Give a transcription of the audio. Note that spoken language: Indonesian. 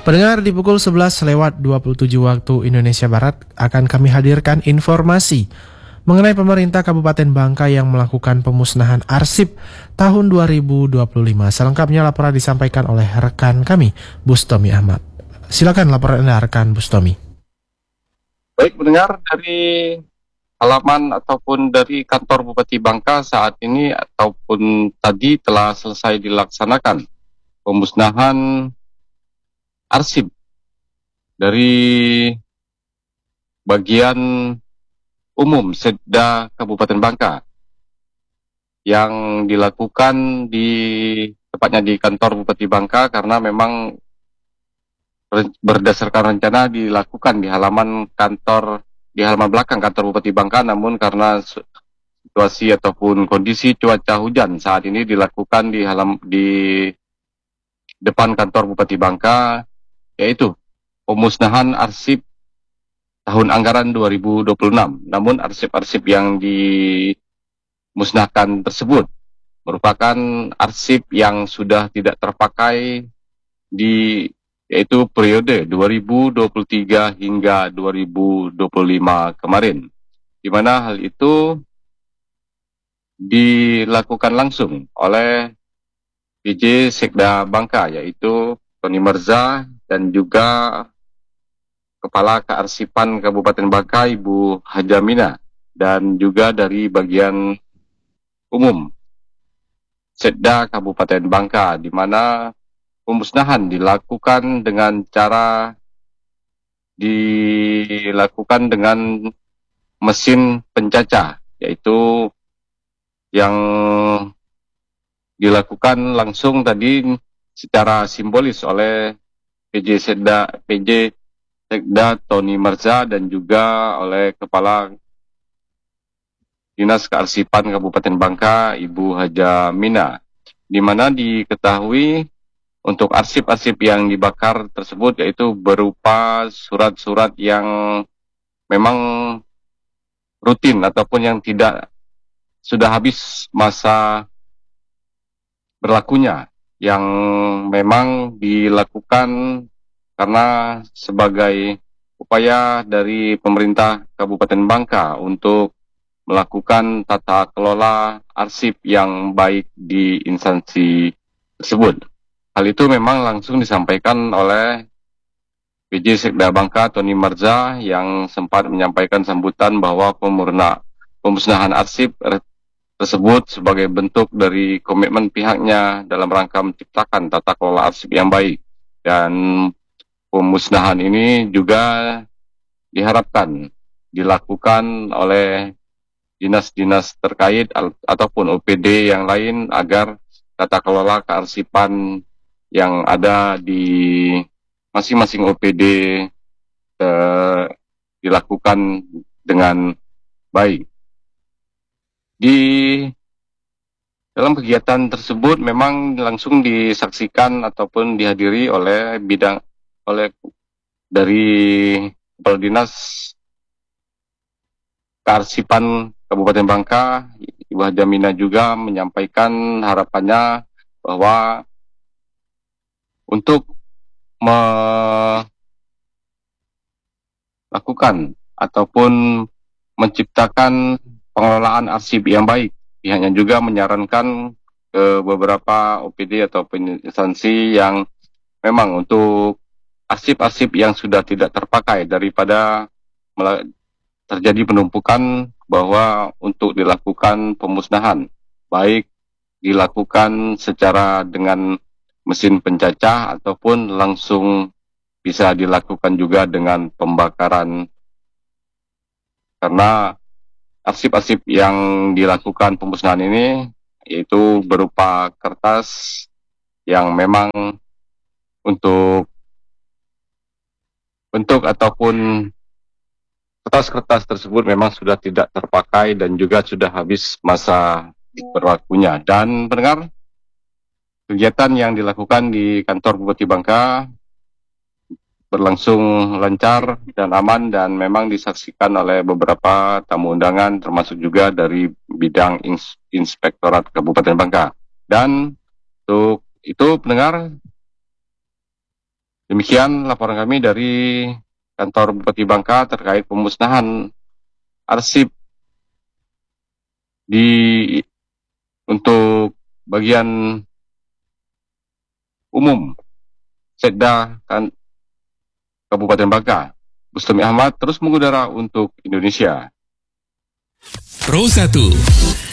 Pendengar, di pukul 11 lewat 27 waktu Indonesia Barat akan kami hadirkan informasi mengenai pemerintah Kabupaten Bangka yang melakukan pemusnahan arsip tahun 2025. Selengkapnya laporan disampaikan oleh rekan kami, Bustomi Ahmad. Silakan laporan Anda, rekan Bustomi. Baik, pendengar, dari halaman ataupun dari kantor Bupati Bangka saat ini ataupun tadi telah selesai dilaksanakan pemusnahan arsip dari bagian umum Setda Kabupaten Bangka yang dilakukan tepatnya di kantor Bupati Bangka, karena memang berdasarkan rencana dilakukan di halaman belakang kantor Bupati Bangka, namun karena situasi ataupun kondisi cuaca hujan saat ini dilakukan di depan kantor Bupati Bangka, yaitu pemusnahan arsip tahun anggaran 2026. Namun arsip-arsip yang dimusnahkan tersebut merupakan arsip yang sudah tidak terpakai yaitu periode 2023 hingga 2025 kemarin, di mana hal itu dilakukan langsung oleh PJ Sekda Bangka, yaitu Tony Merza, dan juga Kepala Kearsipan Kabupaten Bangka, Ibu Hajamina, dan juga dari bagian umum Setda Kabupaten Bangka, di mana pemusnahan dilakukan dengan mesin pencacah, yaitu yang dilakukan langsung tadi secara simbolis oleh PJ Sekda Tony Merza dan juga oleh Kepala Dinas Kearsipan Kabupaten Bangka, Ibu Hajamina, di mana diketahui untuk arsip-arsip yang dibakar tersebut yaitu berupa surat-surat yang memang rutin ataupun yang sudah habis masa berlakunya, yang memang dilakukan karena sebagai upaya dari pemerintah Kabupaten Bangka untuk melakukan tata kelola arsip yang baik di instansi tersebut. Hal itu memang langsung disampaikan oleh PJ Sekda Bangka Tony Merza, yang sempat menyampaikan sambutan bahwa pemusnahan arsip tersebut sebagai bentuk dari komitmen pihaknya dalam rangka menciptakan tata kelola arsip yang baik. Dan pemusnahan ini juga diharapkan dilakukan oleh dinas-dinas terkait ataupun OPD yang lain agar tata kelola kearsipan yang ada di masing-masing OPD dilakukan dengan baik. Di dalam kegiatan tersebut memang langsung disaksikan ataupun dihadiri oleh dari Kepala Dinas Kearsipan Kabupaten Bangka, Ibu Hajamina, juga menyampaikan harapannya bahwa untuk melakukan ataupun menciptakan pengelolaan arsip yang baik, pihaknya juga menyarankan ke beberapa OPD ataupun instansi yang memang untuk arsip-arsip yang sudah tidak terpakai daripada terjadi penumpukan, bahwa untuk dilakukan pemusnahan, baik dilakukan secara dengan mesin pencacah ataupun langsung bisa dilakukan juga dengan pembakaran, karena arsip-arsip yang dilakukan pemusnahan ini yaitu berupa kertas yang memang untuk bentuk ataupun kertas-kertas tersebut memang sudah tidak terpakai dan juga sudah habis masa berlakunya. Dan pendengar, kegiatan yang dilakukan di kantor Bupati Bangka berlangsung lancar dan aman, dan memang disaksikan oleh beberapa tamu undangan termasuk juga dari bidang Inspektorat Kabupaten Bangka. Dan untuk itu pendengar, Demikian laporan kami dari kantor Bupati Bangka terkait pemusnahan arsip untuk bagian umum Setda Kabupaten Bangka. Bustami Ahmad terus mengudara untuk Indonesia. Pro 1